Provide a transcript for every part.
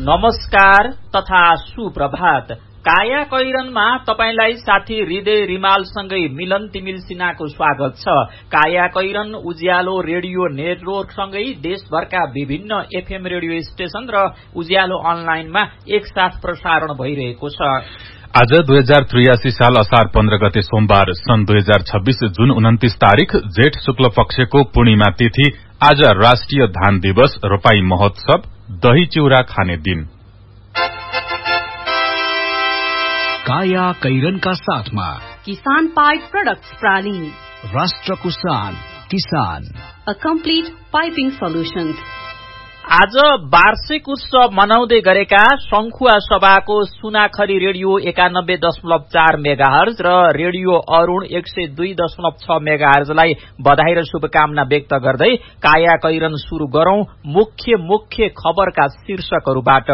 नमस्कार तथा सुप्रभात। काया कैरनमा तपाईलाई साथी हृदय रिमालसँगै मिलन तिमिल सिन्हाको स्वागत छ। काया कैरन उज्यालो रेडियो नेटवर्कसँगै देशभरका विभिन्न एफएम रेडियो स्टेशन र उज्यालो अनलाइनमा एकसाथ प्रसारण भइरहेको छ। आज 2083 साल असार 15 गते सोमबार सन् 2026 जुन 29 तारिक जेठ शुक्ल पक्षको पूर्णिमा तिथि। आज राष्ट्रिय धान दिवस, रोपाई महोत्सव, दही चिउरा खाने दिन। काया कैरनका साथमा किसान पाइप प्रोडक्ट्स प्राली, राष्ट्रको शान किसान, अ कम्प्लिट पाइपिङ सोल्युशन्स। आज वार्षिक उत्सव मनाउँदै गरेका शंखुवा सभाको सुनाखरी रेडियो 91.4 मेगाहर्ज र रेडियो अरूण 102.6 मेगाहर्जलाई बधाई र शुभकामना व्यक्त गर्दै काया कैरन शुरू गरौं मुख्य खबरका शीर्षकहरूबाट।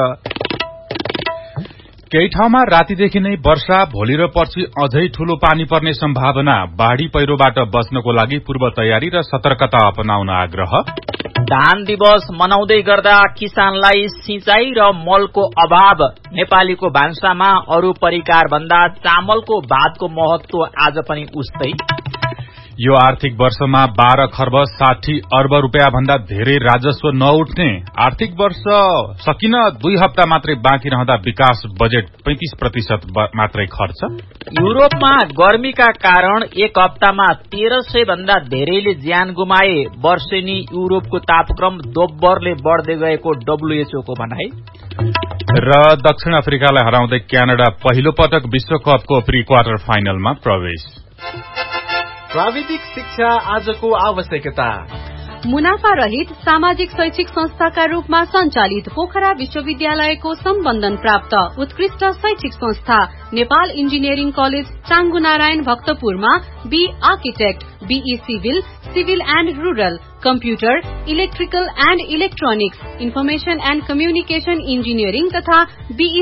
केही ठाउँमा रातिदेखि नै वर्षा, भोलि र पर्सि अझै ठूलो पानी पर्ने सम्भावना। बाढ़ी पहिरोबाट बच्नको लागि पूर्व तयारी र सतर्कता अपनाउन आग्रह। धान दिवस मनाउँदै गर्दा किसानलाई सिंचाई र मलको अभाव। नेपालीको भान्सामा अरू परिकार भन्दा चामलको भातको महत्व आज पनि उस्तै। यो आर्थिक वर्षमा 12 खर्ब 60 अर्ब रुपियाँ भन्दा धेरै राजस्व नउठ्ने। आर्थिक वर्ष सकिन 2 हप्ता मात्रै बाँकी रहँदा विकास बजेट 35% मात्रै खर्च। युरोपमा गर्मीका कारण एक हप्तामा 1300 भन्दा धेरैले ज्यान गुमाए। वर्षेनी युरोपको तापक्रम दोब्बरले बढ्दै गएको WHO को भनाई। र दक्षिण अफ्रिकालाई हराउँदै क्यानाडा पहिलो पटक विश्वकपको प्री क्वार्टर फाइनलमा प्रवेश। प्राविधिक शिक्षा आजको आवश्यकता। मुनाफा रहित सामाजिक शैक्षिक संस्थाका रूपमा सञ्चालित पोखरा विश्वविद्यालयको सम्बन्धन प्राप्त उत्कृष्ट शैक्षिक संस्था Nepal engineering college चाङ्गुनारायण भक्तपुरमा be architect, be civil, civil and rural, computer, electrical and electronics, information and communication engineering तथा बीई